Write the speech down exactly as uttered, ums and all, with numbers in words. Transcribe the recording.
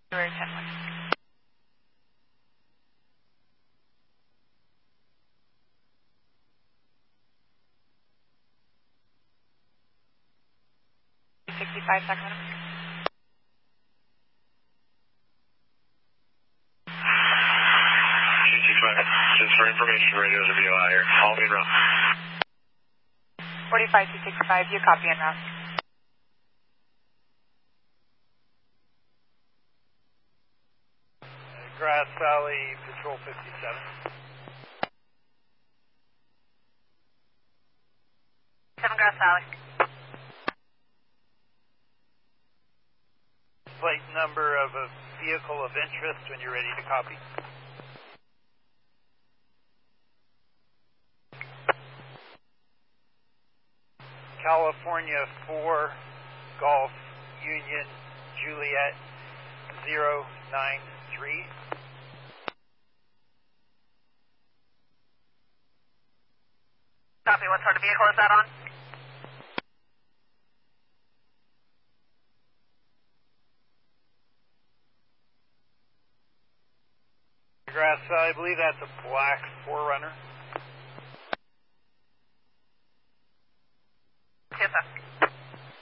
February tenth. sixty-five Sacramento. Just for information, radio to B O I here. All in route. forty-five two sixty-five, you copy en route. Grass Valley, Patrol fifty-seven. seven Grass Valley. Plate number of a vehicle of interest when you're ready to copy. California four, Golf Union Juliet zero nine three. Copy, what sort of vehicle is that on? Grass Valley, I believe that's a black four runner. Yes, sir.